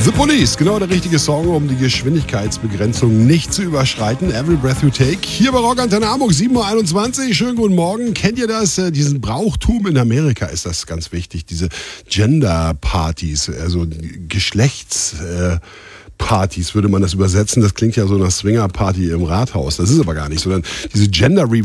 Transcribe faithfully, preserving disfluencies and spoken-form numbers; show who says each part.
Speaker 1: The Police, genau der richtige Song, um die Geschwindigkeitsbegrenzung nicht zu überschreiten. Every Breath You Take. Hier bei Rock Antenne Hamburg, sieben Uhr einundzwanzig. Schönen guten Morgen. Kennt ihr das? Diesen Brauchtum in Amerika ist das ganz wichtig. Diese Gender-Partys, also Geschlechts... Äh, Partys würde man das übersetzen. Das klingt ja so nach Swinger-Party im Rathaus. Das ist aber gar nicht, sondern diese Gender